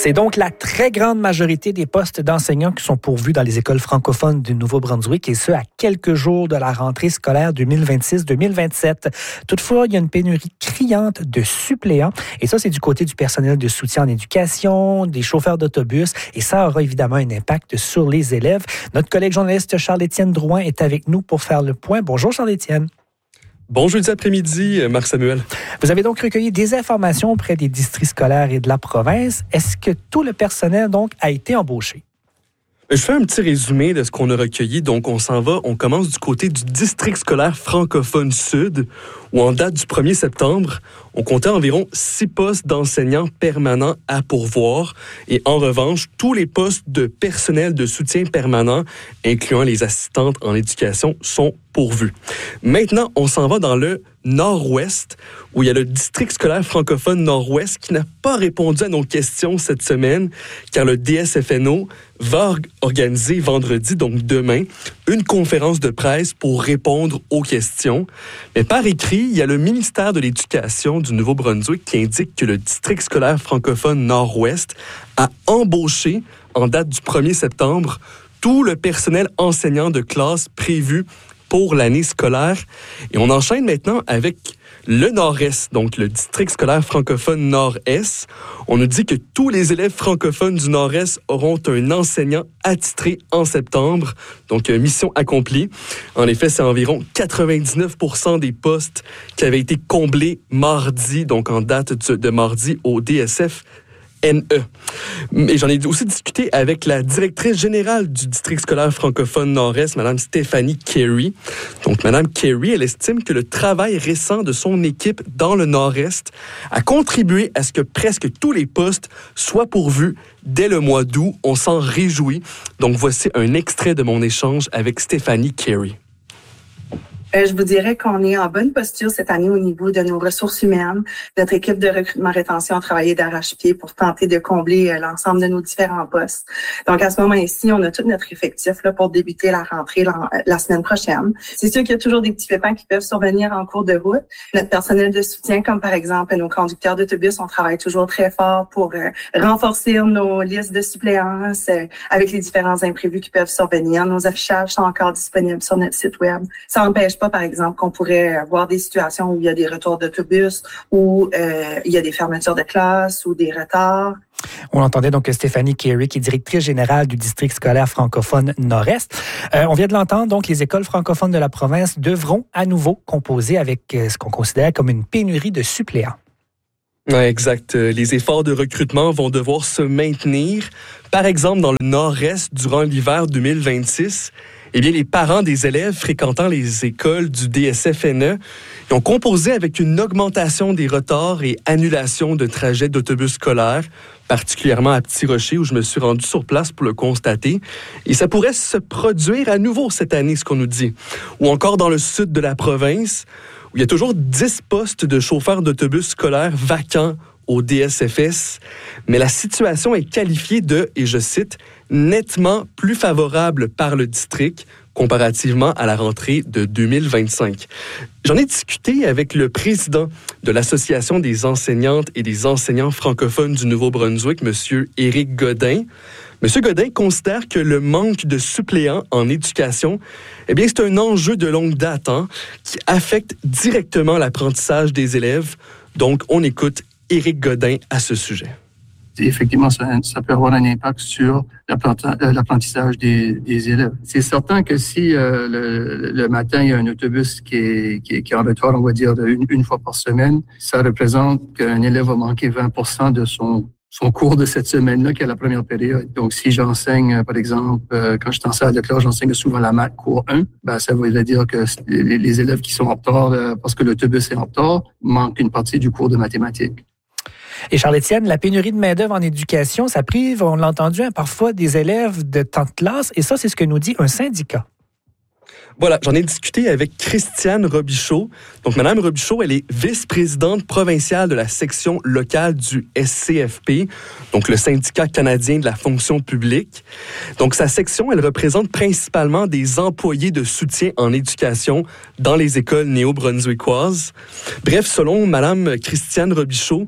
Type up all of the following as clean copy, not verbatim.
C'est donc la très grande majorité des postes d'enseignants qui sont pourvus dans les écoles francophones du Nouveau-Brunswick, et ce, à quelques jours de la rentrée scolaire 2026-2027. Toutefois, il y a une pénurie criante de suppléants, et ça, c'est du côté du personnel de soutien en éducation, des chauffeurs d'autobus, et ça aura évidemment un impact sur les élèves. Notre collègue journaliste Charles-Étienne Drouin est avec nous pour faire le point. Bonjour Charles-Étienne. Bon jeudi après-midi, Marc-Samuel. Vous avez donc recueilli des informations auprès des districts scolaires et de la province. Est-ce que tout le personnel, donc, a été embauché? Je fais un petit résumé de ce qu'on a recueilli. Donc, on commence du côté du district scolaire francophone sud, où en date du 1er septembre, on comptait environ 6 postes d'enseignants permanents à pourvoir. Et en revanche, tous les postes de personnel de soutien permanent, incluant les assistantes en éducation, sont pourvus. Maintenant, on s'en va dans le nord-ouest, où il y a le district scolaire francophone nord-ouest qui n'a pas répondu à nos questions cette semaine, car le DSFNO va organiser vendredi, donc demain, une conférence de presse pour répondre aux questions. Mais par écrit, il y a le ministère de l'Éducation du Nouveau-Brunswick qui indique que le district scolaire francophone nord-ouest a embauché, en date du 1er septembre, tout le personnel enseignant de classe prévu pour l'année scolaire. Et on enchaîne maintenant avec le Nord-Est, donc le district scolaire francophone Nord-Est. On nous dit que tous les élèves francophones du Nord-Est auront un enseignant attitré en septembre, donc mission accomplie. En effet, c'est environ 99% des postes qui avaient été comblés mardi, donc en date de mardi au DSF. Et j'en ai aussi discuté avec la directrice générale du district scolaire francophone Nord-Est, Mme Stéphanie Carey. Donc, Mme Carey, elle estime que le travail récent de son équipe dans le Nord-Est a contribué à ce que presque tous les postes soient pourvus dès le mois d'août. On s'en réjouit. Donc, voici un extrait de mon échange avec Stéphanie Carey. Je vous dirais qu'on est en bonne posture cette année au niveau de nos ressources humaines. Notre équipe de recrutement-rétention a travaillé d'arrache-pied pour tenter de combler l'ensemble de nos différents postes. Donc, à ce moment-ci, on a tout notre effectif là, pour débuter la rentrée la semaine prochaine. C'est sûr qu'il y a toujours des petits pépins qui peuvent survenir en cours de route. Notre personnel de soutien, comme par exemple nos conducteurs d'autobus, on travaille toujours très fort pour renforcer nos listes de suppléances avec les différents imprévus qui peuvent survenir. Nos affichages sont encore disponibles sur notre site web. Ça n'empêche pas, par exemple, qu'on pourrait avoir des situations où il y a des retours d'autobus, où il y a des fermetures de classe ou des retards. On entendait donc Stéphanie Carey, qui est directrice générale du district scolaire francophone Nord-Est. On vient de l'entendre, donc les écoles francophones de la province devront à nouveau composer avec ce qu'on considère comme une pénurie de suppléants. Ouais, exact. Les efforts de recrutement vont devoir se maintenir. Par exemple, dans le Nord-Est, durant l'hiver 2026, eh bien, les parents des élèves fréquentant les écoles du DSFNE ont composé avec une augmentation des retards et annulations de trajets d'autobus scolaires, particulièrement à Petit Rocher, où je me suis rendu sur place pour le constater. Et ça pourrait se produire à nouveau cette année, ce qu'on nous dit. Ou encore dans le sud de la province, où il y a toujours 10 postes de chauffeurs d'autobus scolaires vacants au DSFS, mais la situation est qualifiée de, et je cite, nettement plus favorable par le district comparativement à la rentrée de 2025. J'en ai discuté avec le président de l'Association des enseignantes et des enseignants francophones du Nouveau-Brunswick, M. Éric Godin. M. Godin considère que le manque de suppléants en éducation, eh bien, c'est un enjeu de longue date qui affecte directement l'apprentissage des élèves. Donc, on écoute Éric Godin à ce sujet. Effectivement, ça peut avoir un impact sur l'apprentissage des élèves. C'est certain que si le matin, il y a un autobus qui est en retard, on va dire une fois par semaine, ça représente qu'un élève va manquer 20% de son cours de cette semaine-là, qui est la première période. Donc, si j'enseigne, par exemple, quand je suis en salle de classe, j'enseigne souvent la maths cours 1, ça veut dire que les élèves qui sont en retard parce que l'autobus est en retard manquent une partie du cours de mathématiques. Et Charles-Étienne, la pénurie de main-d'œuvre en éducation, ça prive, on l'a entendu, parfois des élèves de temps de classe. Et ça, c'est ce que nous dit un syndicat. Voilà, j'en ai discuté avec Christiane Robichaud. Donc, Mme Robichaud, elle est vice-présidente provinciale de la section locale du SCFP, donc le syndicat canadien de la fonction publique. Donc, sa section, elle représente principalement des employés de soutien en éducation dans les écoles néo-brunswickoises. Bref, selon Mme Christiane Robichaud,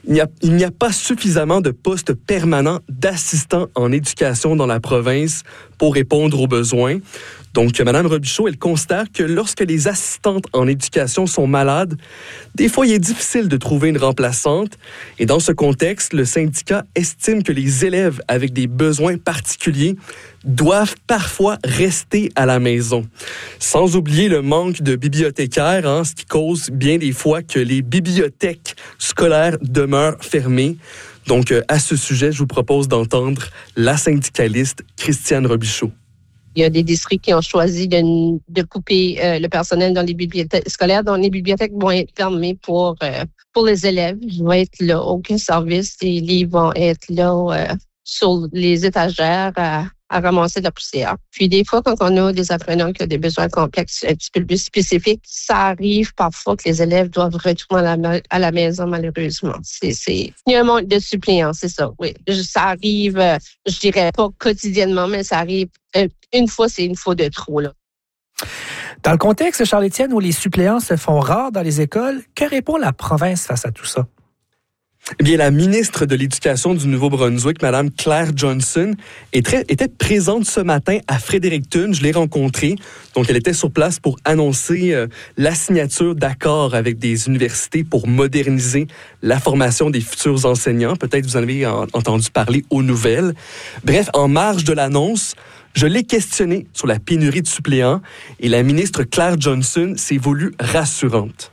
Il n'y a pas suffisamment de postes permanents d'assistants en éducation dans la province pour répondre aux besoins. Donc, Mme Robichaud, elle constate que lorsque les assistantes en éducation sont malades, des fois, il est difficile de trouver une remplaçante. Et dans ce contexte, le syndicat estime que les élèves avec des besoins particuliers doivent parfois rester à la maison. Sans oublier le manque de bibliothécaires, ce qui cause bien des fois que les bibliothèques scolaires demeurent fermées. Donc, à ce sujet, je vous propose d'entendre la syndicaliste Christiane Robichaud. Il y a des districts qui ont choisi de couper le personnel dans les bibliothèques scolaires, dont les bibliothèques vont être fermées pour les élèves. Ils vont être là, aucun service. Les livres vont être là sur les étagères à ramasser de la poussière. Puis des fois, quand on a des apprenants qui ont des besoins complexes un petit peu plus spécifiques, ça arrive parfois que les élèves doivent retourner à la maison, malheureusement. Il y a un manque de suppléants, c'est ça, oui. Ça arrive, je dirais pas quotidiennement, mais ça arrive une fois, c'est une fois de trop, là. Dans le contexte, Charles-Étienne, où les suppléants se font rares dans les écoles, que répond la province face à tout ça? Eh bien, la ministre de l'Éducation du Nouveau-Brunswick, Mme Claire Johnson, était présente ce matin à Fredericton. Je l'ai rencontrée. Donc, elle était sur place pour annoncer la signature d'accords avec des universités pour moderniser la formation des futurs enseignants. Peut-être vous en avez entendu parler aux nouvelles. Bref, en marge de l'annonce, je l'ai questionnée sur la pénurie de suppléants et la ministre Claire Johnson s'est voulue rassurante.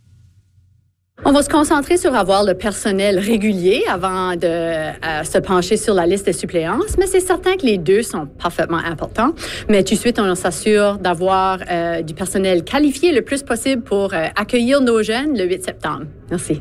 On va se concentrer sur avoir le personnel régulier avant de se pencher sur la liste de suppléances, mais c'est certain que les deux sont parfaitement importants. Mais tout de suite, on s'assure d'avoir du personnel qualifié le plus possible pour accueillir nos jeunes le 8 septembre. Merci.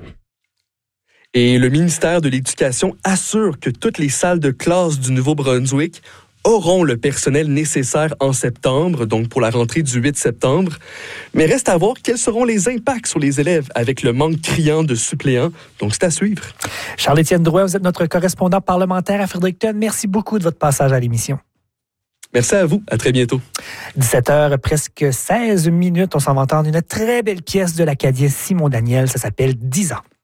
Et le ministère de l'Éducation assure que toutes les salles de classe du Nouveau-Brunswick auront le personnel nécessaire en septembre, donc pour la rentrée du 8 septembre. Mais reste à voir quels seront les impacts sur les élèves avec le manque criant de suppléants. Donc, c'est à suivre. Charles-Étienne Drouin, vous êtes notre correspondant parlementaire à Fredericton. Merci beaucoup de votre passage à l'émission. Merci à vous. À très bientôt. 17h, presque 16 minutes. On s'en va entendre une très belle pièce de l'Acadien Simon Daniel. Ça s'appelle 10 ans.